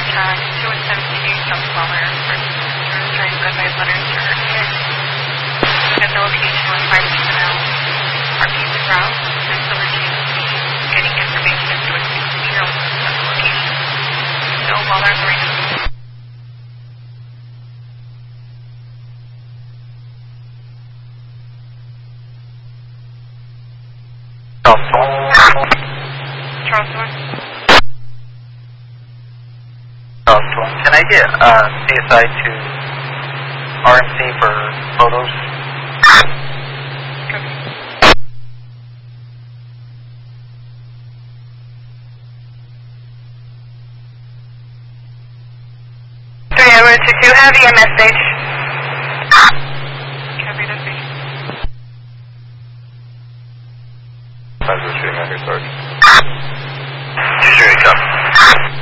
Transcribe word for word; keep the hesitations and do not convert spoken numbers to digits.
track two one seven two South Waller for trying to advise letters to her unit. At the location with five percent out. Our piece of route and so we're getting information to a sixteen-year-old at the location. So Waller is ready. Charleston. Charleston. Can I get uh, C S I to R M C for photos? Copy. three oh two two, have E M S stage. Copy the station. five oh three, Sergeant. two zero, come.